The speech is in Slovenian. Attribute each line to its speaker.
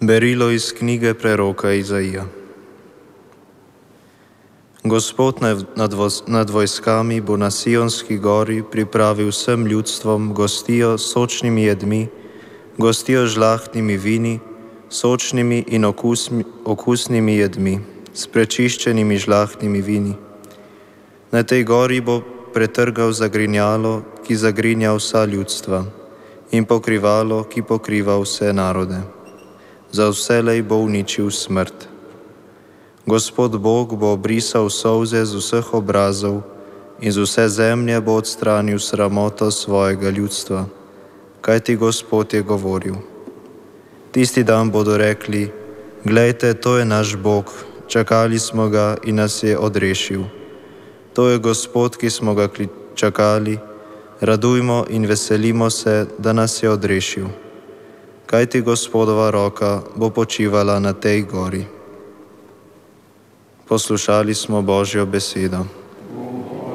Speaker 1: Berilo iz knjige preroka Izaija. Gospod nad vojskami bo na Sionski gori pripravil vsem ljudstvom gostijo s sočnimi jedmi, gostijo z žlahtnimi vini, sočnimi in okusnimi jedmi, s prečiščenimi žlahtnimi vini. Na tej gori bo pretrgal zagrinjalo, ki zagrinja vsa ljudstva, in pokrivalo, ki pokriva vse narode. Za vselej bo uničil smrt. Gospod Bog bo obrisal solze z vseh obrazov in z vse zemlje bo odstranil sramoto svojega ljudstva, kajti Gospod je govoril. Tisti dan bodo rekli: glejte, to je naš Bog, čakali smo ga in nas je odrešil. To je Gospod, ki smo ga čakali, radujmo in veselimo se, da nas je odrešil. Kajti Gospodova roka bo počivala na tej gori. Poslušali smo Božjo besedo.